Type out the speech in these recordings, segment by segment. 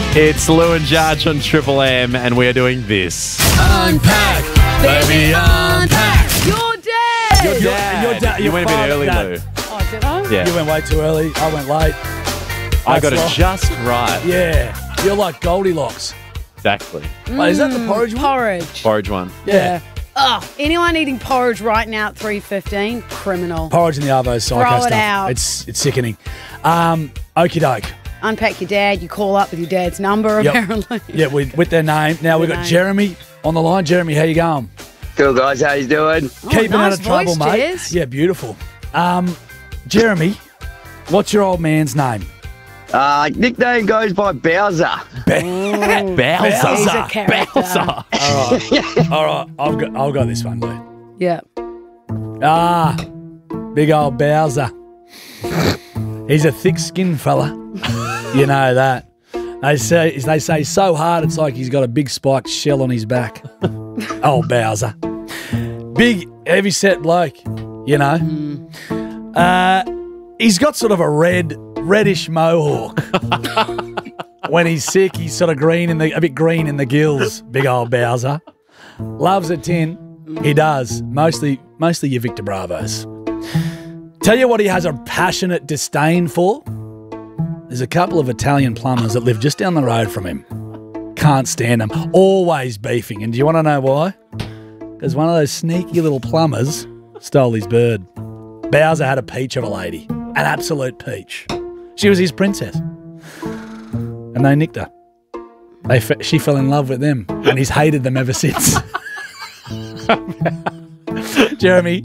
It's Lou and Judge on Triple M, and we are doing this. Unpack, baby, unpack. Your dad. Your dad. You went a bit early, Dad. Lou. Oh, did I? Yeah. You went way too early. I went late. I got it That's just right. Yeah. You're like Goldilocks. Exactly. Wait, is that the porridge one? Porridge. Porridge one. Yeah. Oh, anyone eating porridge right now at 3:15? Criminal. Porridge in the Arvo psycho Throw it stuff. out. It's sickening. Okie doke. Unpack your dad. You call up with your dad's number, Yep. apparently. Yeah, with their name. Now we've got name. Jeremy on the line. Jeremy, how you going? Cool, guys. How you doing? Keeping nice out of trouble, voice, mate. Jez. Yeah, beautiful. Jeremy, what's your old man's name? Nickname goes by Bowser. Bowser. He's a character. Bowser. All right, I've got this one, Lou. Yeah. Big old Bowser. He's a thick-skinned fella. You know that. They say so hard it's like he's got a big spiked shell on his back. Old Bowser. Big, heavy-set bloke, you know. He's got sort of a reddish mohawk. When he's sick, he's sort of a bit green in the gills. Big old Bowser. Loves a tin. He does. Mostly your Victor Bravos. Tell you what he has a passionate disdain for? There's a couple of Italian plumbers that live just down the road from him. Can't stand them. Always beefing. And do you want to know why? Because one of those sneaky little plumbers stole his bird. Bowser had a peach of a lady. An absolute peach. She was his princess. And they nicked her. She fell in love with them. And he's hated them ever since. Jeremy.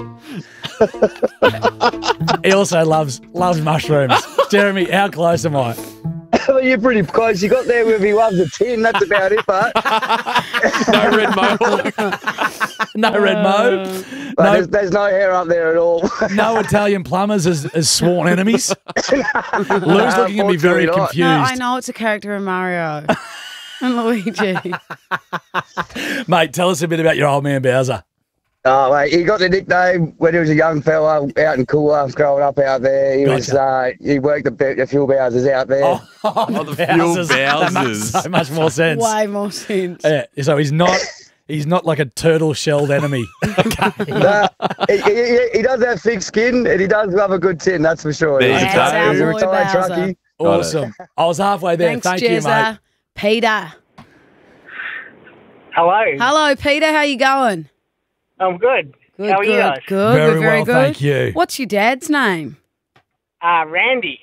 He also loves mushrooms. Jeremy, how close am I? Well, you're pretty close. You got there with he loves a tin. That's about it, but No red mohawk. No red mo. there's no hair up there at all. No Italian plumbers as sworn enemies. Lou's looking at me very Unfortunately not. confused. No, I know it's a character in Mario. And Luigi. Mate, tell us a bit about your old man Bowser. Oh, mate, he got the nickname when he was a young fella out in Coolah, growing up out there. He worked a few Bowsers out there. The fuel That makes Bowsers. so much more sense. Way more sense. Yeah, so he's not like a turtle-shelled enemy. Nah, he does have thick skin and he does love a good tin, that's for sure. There you He's go. a- He's a Our boy retired Bowser. truckie. Awesome. I was halfway there. Thanks, Thank you, mate. Jezza. Peter. Hello. Hello, Peter. How you going? I'm good. Good, How are good, you guys? good. Very We're very well, good. thank you. What's your dad's name? Randy.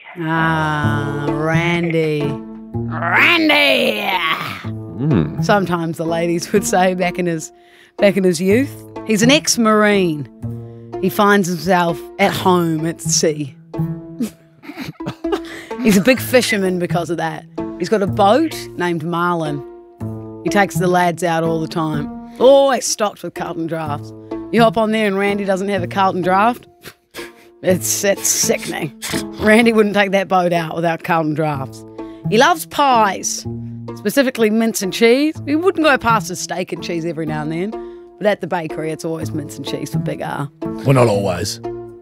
Randy. Randy. Sometimes the ladies would say back in his youth. He's an ex-Marine. He finds himself at home at sea. He's a big fisherman because of that. He's got a boat named Marlin. He takes the lads out all the time. Always stocked with Carlton drafts. You hop on there and Randy doesn't have a Carlton draft. It's sickening. Randy wouldn't take that boat out without Carlton drafts. He loves pies, specifically mince and cheese. He wouldn't go past a steak and cheese every now and then, but at the bakery it's always mince and cheese for Big R. Well, not always.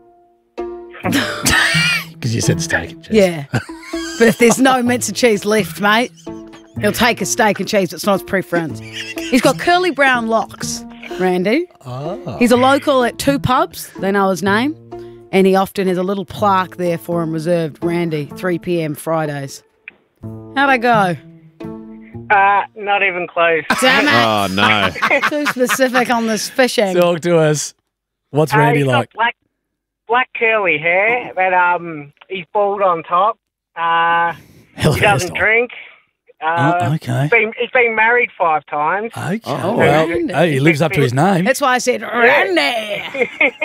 Because you said steak and cheese. Yeah. But if there's no mince and cheese left, mate, he'll take a steak and cheese. It's not his preference. He's got curly brown locks, Randy. Oh. He's a local at 2 pubs. They know his name. And he often has a little plaque there for him reserved. Randy, 3 p.m. Fridays. How'd I go? Not even close. Damn it. Oh, no. Too specific on this fishing. Talk to us. What's Randy He's got like? black curly hair, but he's bald on top. Hell, He doesn't drink. okay. He's been married 5 times. Okay. Oh, well, Randy. hey, he lives up to his name. That's why I said Randy.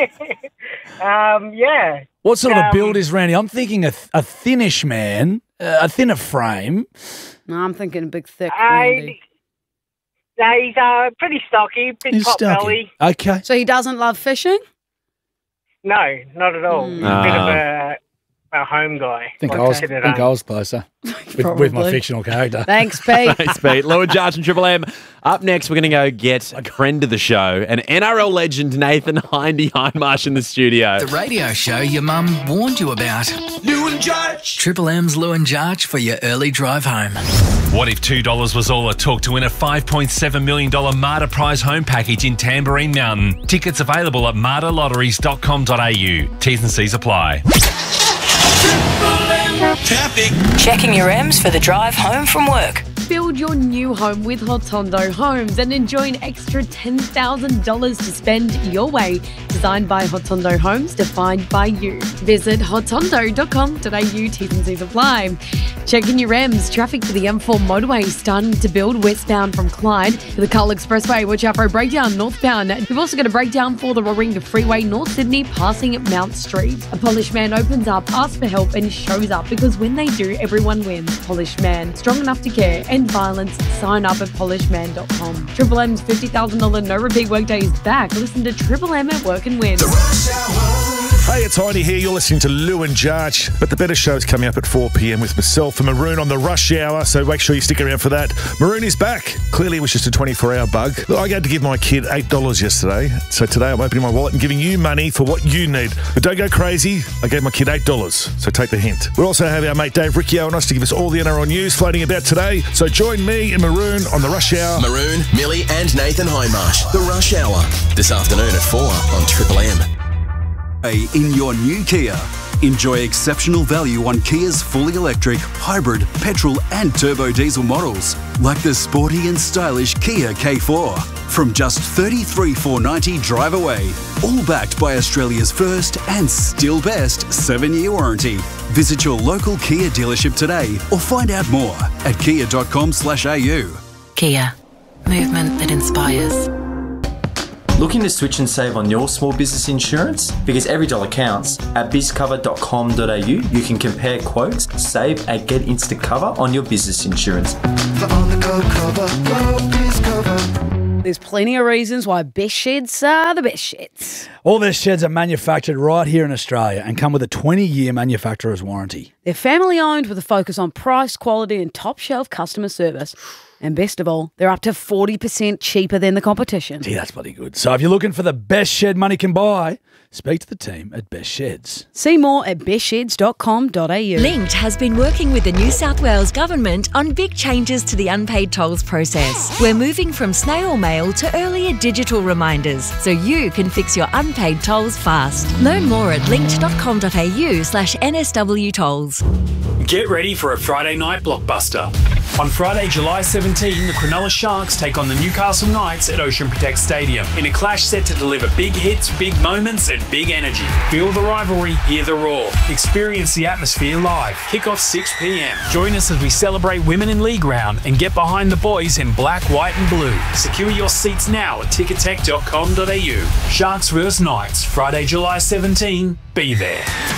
Yeah. What sort of a build is Randy? I'm thinking a thinnish man, a thinner frame. No, I'm thinking a big, thick Randy. No, he's pretty stocky, big He's pot stocky. belly. Okay. So he doesn't love fishing? No, not at all. He's a bit of a home guy. I think Okay. I was closer with my Probably. fictional character. Thanks, Pete. Thanks, Pete. Lou and Jarch and Triple M. Up next, we're going to go get a friend of the show, an NRL legend, Nathan Hindmarsh in the studio. The radio show your mum warned you about. Lou and Jarch. Triple M's Lou and Jarch for your early drive home. What if $2 was all it took to win a $5.7 million Marta Prize home package in Tamborine Mountain? Tickets available at martalotteries.com.au. T's and C's apply. Traffic. Checking your M's for the drive home from work. Build your new home with Hotondo Homes and enjoy an extra $10,000 to spend your way. Designed by Hotondo Homes, defined by you. Visit hotondo.com.au. T&Cs apply. Checking your M's. Traffic for the M4 motorway starting to build westbound from Clyde to the Carl Expressway. Watch out for a breakdown northbound. We've also got a breakdown for the Warringah Freeway, North Sydney, passing at Mount Street. A Polished Man opens up, asks for help, and shows up because when they do, everyone wins. Polished Man, strong enough to care. End violence. Sign up at polishedman.com. Triple M's $50,000 no repeat workday is back. Listen to Triple M at Work and Win. Hey, it's Heidi here. You're listening to Lou and Jarch. But the better show's coming up at 4 p.m. with myself and Maroon on the Rush Hour, so make sure you stick around for that. Maroon is back. Clearly it was just a 24-hour bug. Look, I had to give my kid $8 yesterday, so today I'm opening my wallet and giving you money for what you need. But don't go crazy. I gave my kid $8, so take the hint. We also have our mate Dave Riccio on us to give us all the NRL news floating about today. So join me and Maroon on the Rush Hour. Maroon, Millie and Nathan Hindmarsh. The Rush Hour. This afternoon at 4 on Triple M. In your new Kia, enjoy exceptional value on Kia's fully electric, hybrid, petrol and turbo diesel models, like the sporty and stylish Kia K4. From just $33,490 drive away, all backed by Australia's first and still best 7-year warranty. Visit your local Kia dealership today or find out more at kia.com/au. Kia. Movement that inspires. Looking to switch and save on your small business insurance? Because every dollar counts. At bizcover.com.au, you can compare quotes, save and get instant cover on your business insurance. There's plenty of reasons why best sheds are the best sheds. All their sheds are manufactured right here in Australia and come with a 20-year manufacturer's warranty. They're family owned with a focus on price, quality and top shelf customer service. And best of all, they're up to 40% cheaper than the competition. Gee, that's bloody good. So if you're looking for the best shed money can buy, speak to the team at Best Sheds. See more at bestsheds.com.au. Linked has been working with the New South Wales Government on big changes to the unpaid tolls process. We're moving from snail mail to earlier digital reminders so you can fix your unpaid tolls fast. Learn more at linked.com.au/NSW tolls. Get ready for a Friday night blockbuster. On Friday, July 17, the Cronulla Sharks take on the Newcastle Knights at Ocean Protect Stadium in a clash set to deliver big hits, big moments and big energy. Feel the rivalry, hear the roar. Experience the atmosphere live. Kick-off 6 p.m. Join us as we celebrate women in league round and get behind the boys in black, white and blue. Secure your seats now at tickettech.com.au. Sharks vs Knights, Friday, July 17. Be there.